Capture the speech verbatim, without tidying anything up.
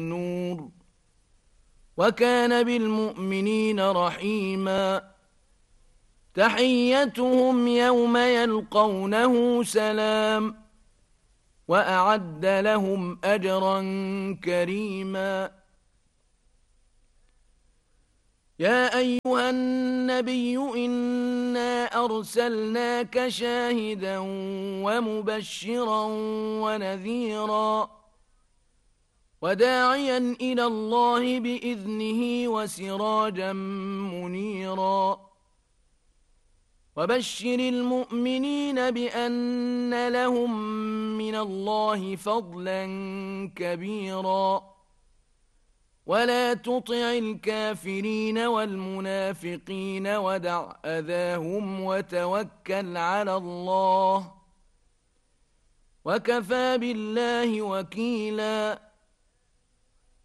النور وكان بالمؤمنين رحيما تحيتهم يوم يلقونه سلام وأعد لهم أجرا كريما يا أيها النبي إنا أرسلناك شاهدا ومبشرا ونذيرا وداعيا إلى الله بإذنه وسراجا منيرا وبشر المؤمنين بأن لهم من الله فضلا كبيرا ولا تطع الكافرين والمنافقين ودع أذاهم وتوكل على الله وكفى بالله وكيلا